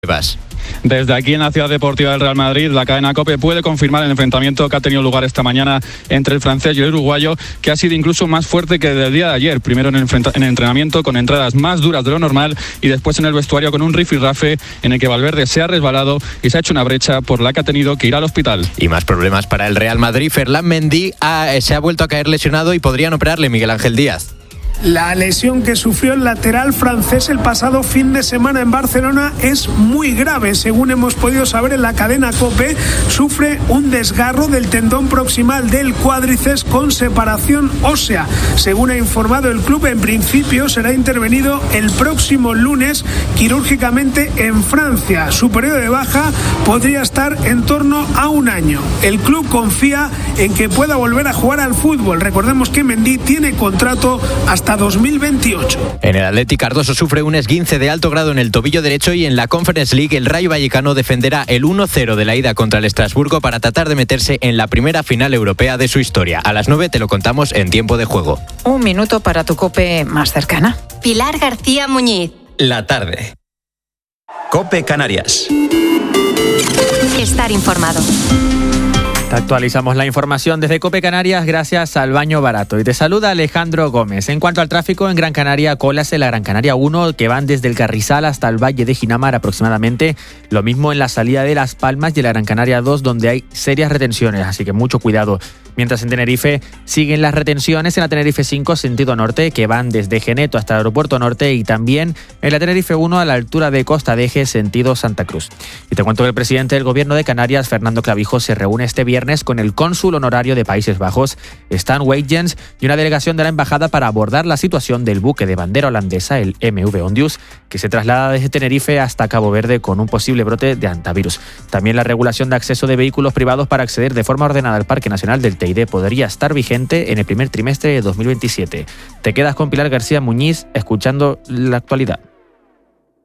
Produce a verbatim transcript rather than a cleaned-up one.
Vas. Desde aquí en la ciudad deportiva del Real Madrid, la cadena COPE puede confirmar el enfrentamiento que ha tenido lugar esta mañana entre el francés y el uruguayo, que ha sido incluso más fuerte que el día de ayer. Primero en el, en el entrenamiento con entradas más duras de lo normal y después en el vestuario con un rifirrafe en el que Valverde se ha resbalado y se ha hecho una brecha por la que ha tenido que ir al hospital. Y más problemas para el Real Madrid. Ferland Mendy ha, se ha vuelto a caer lesionado y podrían operarle. Miguel Ángel Díaz. La lesión que sufrió el lateral francés el pasado fin de semana en Barcelona es muy grave. Según hemos podido saber en la cadena COPE, sufre un desgarro del tendón proximal del cuádriceps con separación ósea. Según ha informado el club, en principio será intervenido el próximo lunes quirúrgicamente en Francia. Su periodo de baja podría estar en torno a un año. El club confía en que pueda volver a jugar al fútbol. Recordemos que Mendy tiene contrato hasta dos mil veintiocho. En el Athletic, Cardoso sufre un esguince de alto grado en el tobillo derecho y en la Conference League el Rayo Vallecano defenderá el uno cero de la ida contra el Estrasburgo para tratar de meterse en la primera final europea de su historia. A las nueve te lo contamos en Tiempo de Juego. Un minuto para tu COPE más cercana. Pilar García Muñiz. La tarde. COPE Canarias. Estar informado. Te actualizamos la información desde COPE Canarias gracias al Baño Barato. Y te saluda Alejandro Gómez. En cuanto al tráfico, en Gran Canaria, colas en la Gran Canaria uno, que van desde el Carrizal hasta el Valle de Ginamar aproximadamente. Lo mismo en la salida de Las Palmas y en la Gran Canaria dos, donde hay serias retenciones, así que mucho cuidado. Mientras en Tenerife siguen las retenciones en la Tenerife cinco sentido norte, que van desde Geneto hasta el Aeropuerto Norte, y también en la Tenerife uno a la altura de Costa de Eje sentido Santa Cruz. Y te cuento que el presidente del Gobierno de Canarias, Fernando Clavijo, se reúne este viernes con el cónsul honorario de Países Bajos, Stan Weijens, y una delegación de la embajada para abordar la situación del buque de bandera holandesa, el M V Ondius, que se traslada desde Tenerife hasta Cabo Verde con un posible brote de hantavirus. También la regulación de acceso de vehículos privados para acceder de forma ordenada al Parque Nacional del Teide podría estar vigente en el primer trimestre de dos mil veintisiete. Te quedas con Pilar García Muñiz escuchando la actualidad.